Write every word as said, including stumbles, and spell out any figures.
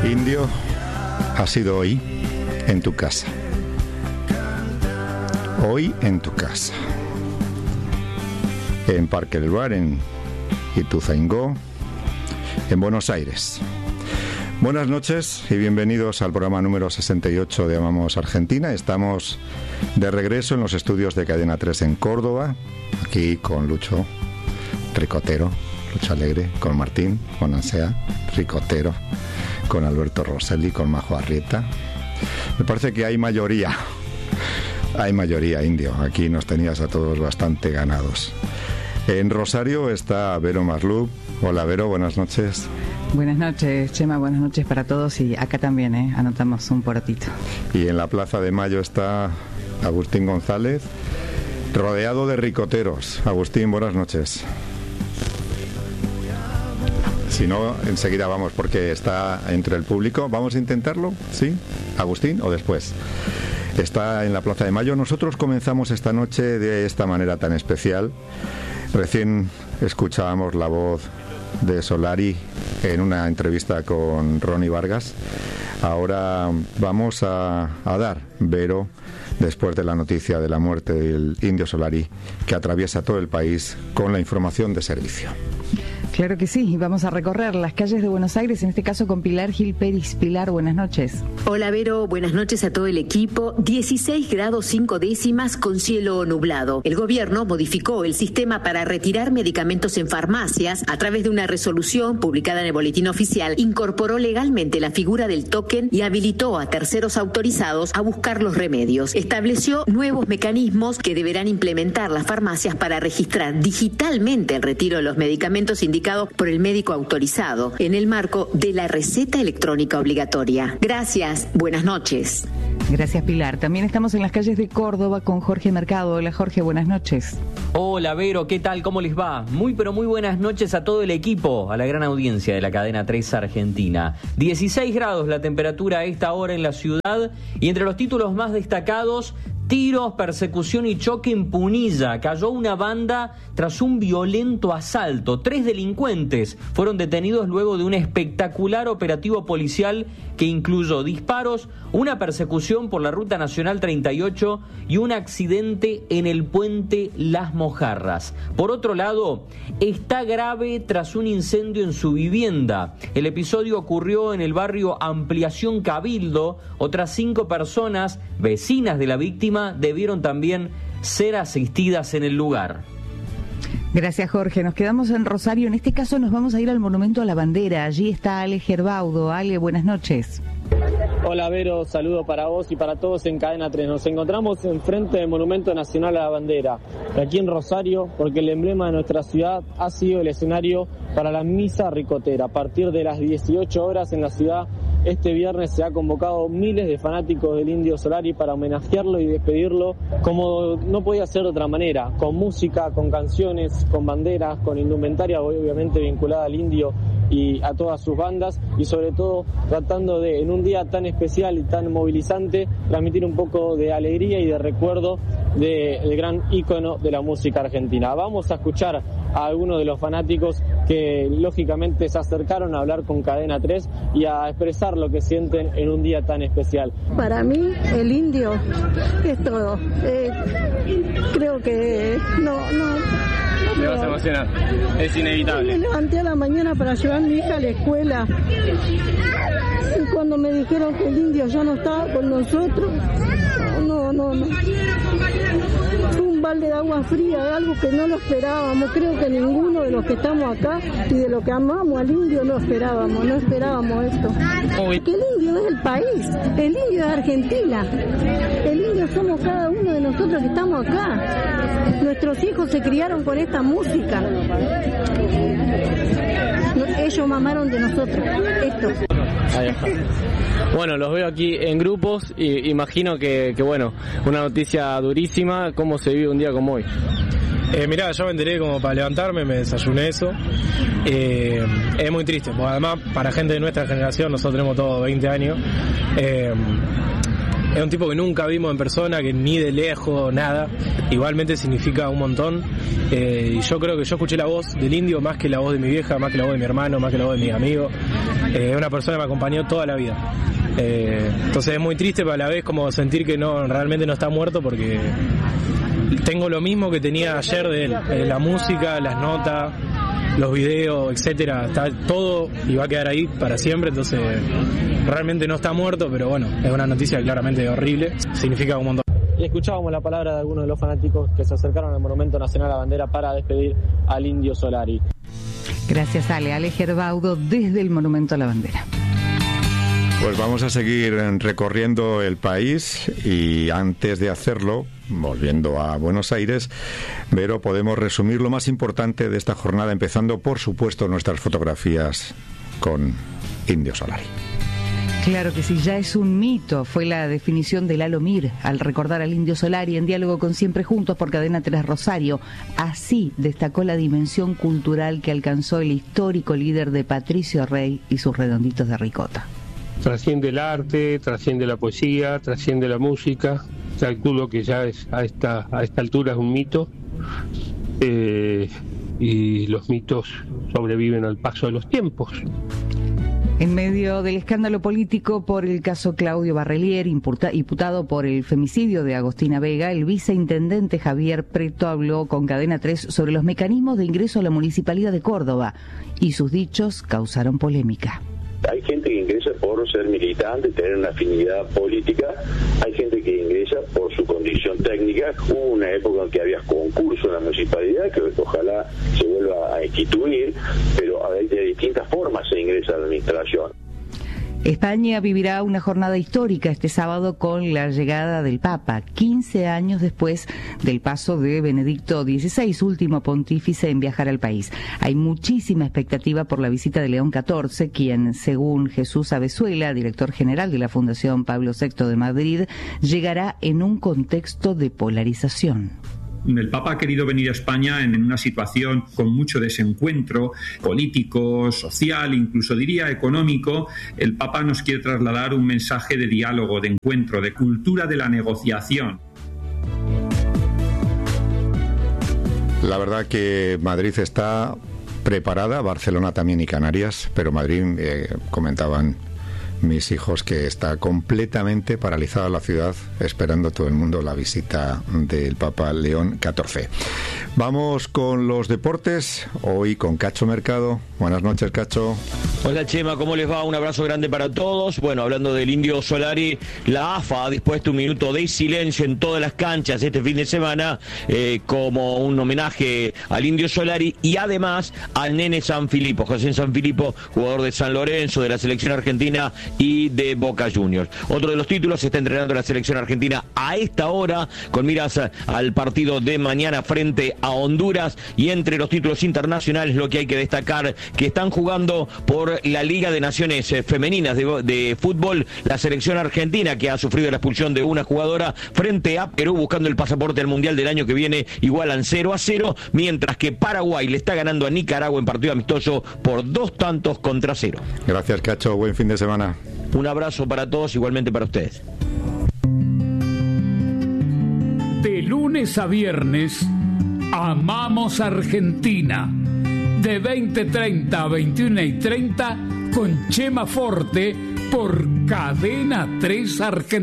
Indio ha sido hoy en tu casa. Hoy en tu casa. En Parque del Bar, en Ituzaingó, en Buenos Aires. Buenas noches y bienvenidos al programa número sesenta y ocho de Amamos Argentina. Estamos de regreso en los estudios de Cadena tres en Córdoba, aquí con Lucho Ricotero, Lucho Alegre, con Martín, con Ansea Ricotero, con Alberto Rosselli, con Majo Arrieta. Me parece que hay mayoría, hay mayoría, Indio. Aquí nos tenías a todos bastante ganados. En Rosario está Vero Marlú. Hola Vero, buenas noches. Buenas noches, Chema, buenas noches para todos y acá también, ¿eh? Anotamos un porotito. Y en la Plaza de Mayo está Agustín González, rodeado de ricoteros. Agustín, buenas noches. Si no, enseguida vamos, porque está entre el público. ¿Vamos a intentarlo? ¿Sí? ¿Agustín o después? Está en la Plaza de Mayo. Nosotros comenzamos esta noche de esta manera tan especial. Recién escuchábamos la voz de Solari en una entrevista con Ronnie Vargas. Ahora vamos a, a dar, Vero, después de la noticia de la muerte del Indio Solari, que atraviesa todo el país con la información de servicio. Claro que sí, y vamos a recorrer las calles de Buenos Aires, en este caso con Pilar Gil Peris. Pilar, buenas noches. Hola Vero, buenas noches a todo el equipo. dieciséis grados cinco décimas con cielo nublado. El gobierno modificó el sistema para retirar medicamentos en farmacias. A través de una resolución publicada en el Boletín Oficial, incorporó legalmente la figura del token y habilitó a terceros autorizados a buscar los remedios. Estableció nuevos mecanismos que deberán implementar las farmacias para registrar digitalmente el retiro de los medicamentos indicados por el médico autorizado, en el marco de la receta electrónica obligatoria. Gracias, buenas noches. Gracias, Pilar. También estamos en las calles de Córdoba con Jorge Mercado. Hola, Jorge, buenas noches. Hola, Vero, ¿qué tal? ¿Cómo les va? Muy, pero muy buenas noches a todo el equipo, a la gran audiencia de la Cadena tres Argentina. dieciséis grados la temperatura a esta hora en la ciudad, y entre los títulos más destacados, tiros, persecución y choque en Punilla. Cayó una banda tras un violento asalto. Tres delincuentes fueron detenidos luego de un espectacular operativo policial que incluyó disparos, una persecución por la Ruta Nacional treinta y ocho y un accidente en el puente Las Mojarras. Por otro lado, está grave tras un incendio en su vivienda. El episodio ocurrió en el barrio Ampliación Cabildo. Otras cinco personas, vecinas de la víctima, debieron también ser asistidas en el lugar. Gracias, Jorge. Nos quedamos en Rosario. En este caso nos vamos a ir al Monumento a la Bandera. Allí está Ale Gerbaudo. Ale, buenas noches. Hola Vero, saludo para vos y para todos en Cadena tres. Nos encontramos enfrente del Monumento Nacional a la Bandera, aquí en Rosario, porque el emblema de nuestra ciudad ha sido el escenario para la misa ricotera. A partir de las dieciocho horas en la ciudad, este viernes se ha convocado miles de fanáticos del Indio Solari para homenajearlo y despedirlo como no podía ser de otra manera, con música, con canciones, con banderas, con indumentaria obviamente vinculada al Indio y a todas sus bandas, y sobre todo tratando de, en un día tan especial y tan movilizante, transmitir un poco de alegría y de recuerdo del gran ícono de la música argentina. Vamos a escuchar a algunos de los fanáticos que lógicamente se acercaron a hablar con Cadena tres y a expresar lo que sienten en un día tan especial. Para mí el Indio es todo. Eh, creo que no, no. Me vas a emocionar, es inevitable. Me levanté a la mañana para llevar a mi hija a la escuela y cuando me dijeron que el Indio ya no estaba con nosotros, no, no, no. Fue un balde de agua fría, de algo que no lo esperábamos. Creo que ninguno de los que estamos acá y de los que amamos al Indio lo esperábamos, no esperábamos esto. Porque el Indio es el país, el Indio es Argentina, el Indio somos cada uno de nosotros que estamos acá. Nuestros hijos se criaron con esta música. Ellos mamaron de nosotros, esto. Bueno, los veo aquí en grupos y imagino que, que bueno, una noticia durísima. ¿Cómo se vive un día como hoy? Eh, mirá, yo me enteré como para levantarme, me desayuné eso. Eh, es muy triste, porque además para gente de nuestra generación, nosotros tenemos todos veinte años, eh, es un tipo que nunca vimos en persona, que ni de lejos, nada. Igualmente significa un montón. Eh, y yo creo que yo escuché la voz del Indio más que la voz de mi vieja, más que la voz de mi hermano, más que la voz de mis amigos. Eh, es una persona que me acompañó toda la vida. Eh, entonces es muy triste, pero a la vez como sentir que no realmente no está muerto, porque tengo lo mismo que tenía ayer de él. Eh, la música, las notas, los videos, etcétera, está todo y va a quedar ahí para siempre. Entonces realmente no está muerto, pero bueno, es una noticia claramente horrible, significa un montón. Y escuchábamos la palabra de algunos de los fanáticos que se acercaron al Monumento Nacional a la Bandera para despedir al Indio Solari. Gracias, Ale. Ale Gerbaudo desde el Monumento a la Bandera. Pues vamos a seguir recorriendo el país y antes de hacerlo, volviendo a Buenos Aires, Vero, podemos resumir lo más importante de esta jornada, empezando, por supuesto, nuestras fotografías con Indio Solari. Claro que sí, ya es un mito, fue la definición de Lalo Mir al recordar al Indio Solari en diálogo con Siempre Juntos por Cadena tres Rosario. Así destacó la dimensión cultural que alcanzó el histórico líder de Patricio Rey y sus redonditos de ricota. Trasciende el arte, trasciende la poesía, trasciende la música. Calculo que ya es a esta a esta altura es un mito, eh, y los mitos sobreviven al paso de los tiempos. En medio del escándalo político por el caso Claudio Barrelier, imputado por el femicidio de Agostina Vega, el viceintendente Javier Preto habló con Cadena tres sobre los mecanismos de ingreso a la Municipalidad de Córdoba y sus dichos causaron polémica. Hay gente que ingresa por ser militante, tener una afinidad política, hay gente que ingresa por su condición técnica. Hubo una época en que había concurso en la municipalidad, que ojalá se vuelva a instituir, pero hay de distintas formas se ingresa a la administración. España vivirá una jornada histórica este sábado con la llegada del Papa, quince años después del paso de Benedicto dieciséis, último pontífice en viajar al país. Hay muchísima expectativa por la visita de León catorce, quien, según Jesús Abezuela, director general de la Fundación Pablo sexto de Madrid, llegará en un contexto de polarización. El Papa ha querido venir a España en una situación con mucho desencuentro político, social, incluso diría económico. El Papa nos quiere trasladar un mensaje de diálogo, de encuentro, de cultura de la negociación. La verdad que Madrid está preparada, Barcelona también y Canarias, pero Madrid, eh, comentaban mis hijos, que está completamente paralizada la ciudad, esperando todo el mundo la visita del Papa León catorce. Vamos con los deportes, hoy con Cacho Mercado. Buenas noches, Cacho. Hola, Chema, ¿cómo les va? Un abrazo grande para todos. Bueno, hablando del Indio Solari, la A F A ha dispuesto un minuto de silencio en todas las canchas este fin de semana, eh, como un homenaje al Indio Solari y además al nene Sanfilippo, José Sanfilippo, jugador de San Lorenzo, de la selección argentina y de Boca Juniors. Otro de los títulos, se está entrenando la selección argentina a esta hora, con miras al partido de mañana frente a Honduras. Y entre los títulos internacionales, lo que hay que destacar, que están jugando por la Liga de Naciones Femeninas de, de fútbol, la selección argentina, que ha sufrido la expulsión de una jugadora, frente a Perú, buscando el pasaporte al Mundial del año que viene, igualan cero a cero, mientras que Paraguay le está ganando a Nicaragua en partido amistoso por dos tantos contra cero. Gracias, Cacho, buen fin de semana. Un abrazo para todos, igualmente para ustedes. De lunes a viernes, Amamos Argentina. De veinte treinta a veintiuno y treinta, con Chema Forte por Cadena tres Argentina.